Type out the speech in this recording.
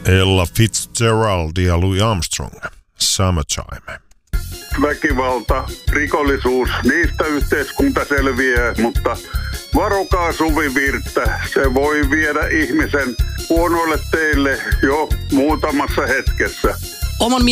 Ella Fitzgerald ja Louis Armstrong. Summertime. Väkivalta, rikollisuus, niistä yhteiskunta selviää, mutta varokaa suvivirttä. Se voi viedä ihmisen huonoille teille jo muutamassa hetkessä. Oman